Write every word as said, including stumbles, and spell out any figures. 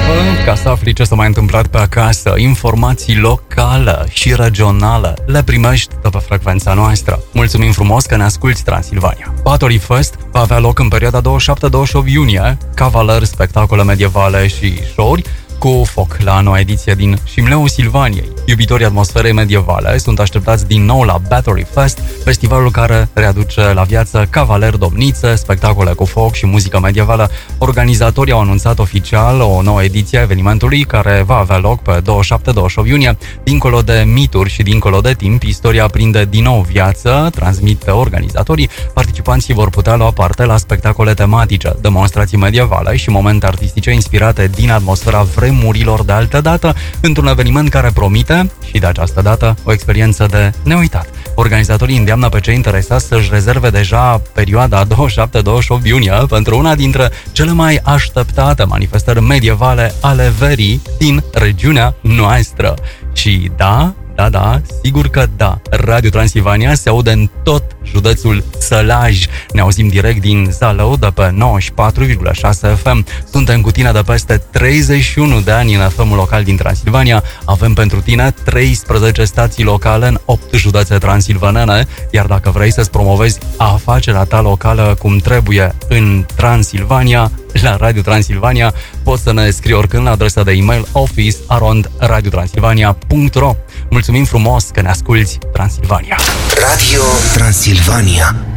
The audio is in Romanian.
Ca să afli ce s-a mai întâmplat pe acasă, informații locale și regionale le primești de pe frecvența noastră. Mulțumim frumos că ne asculti, Transilvania. Battery Fest va avea loc în perioada douăzeci și șapte douăzeci și opt iunie, cavaleri, spectacole medievale și show-uri, cu foc la noua ediție din Șimleul Silvaniei. Iubitorii atmosferei medievale sunt așteptați din nou la Battery Fest, festivalul care readuce la viață cavaleri, domnițe, spectacole cu foc și muzică medievală. Organizatorii au anunțat oficial o nouă ediție a evenimentului care va avea loc pe douăzeci și șapte douăzeci și opt iunie. Dincolo de mituri și dincolo de timp, istoria prinde din nou viață, transmit organizatorii. Participanții vor putea lua parte la spectacole tematice, demonstrații medievale și momente artistice inspirate din atmosfera vremurilor de altă dată, într-un eveniment care promite, și de această dată, o experiență de neuitat. Organizatorii îndeamnă pe cei interesați să-și rezerve deja perioada douăzeci și șapte douăzeci și opt iunie pentru una dintre cele mai așteptate manifestări medievale ale verii din regiunea noastră. Și da, da, da, sigur că da, Radio Transilvania se aude în tot județul Sălaj. Ne auzim direct din Zalău de pe nouăzeci și patru virgulă șase F M. Suntem cu tine de peste treizeci și unu de ani în F M-ul local din Transilvania. Avem pentru tine treisprezece stații locale în opt județe transilvanene, iar dacă vrei să-ți promovezi afacerea ta locală cum trebuie în Transilvania, la Radio Transilvania, poți să ne scrii oricând la adresa de e-mail office arond radiotransilvania punct ro. Mulțumim frumos că ne asculti, Transilvania! Radio Transilvania.